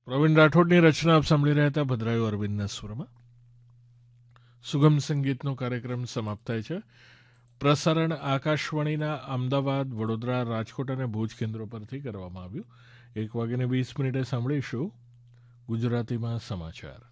પ્રવીણ રાઠોડની રચના આપ સાંભળી રહ્યા હતા ભદ્રાયુ અરવિંદના સ્વરમાં. સુગમ સંગીતનો કાર્યક્રમ સમાપ્ત થાય છે. પ્રસારણ આકાશવાણીના અમદાવાદ, વડોદરા, રાજકોટ અને ભુજ કેન્દ્રો પરથી કરવામાં આવ્યું. 1:20 સાંભળીશું ગુજરાતીમાં સમાચાર.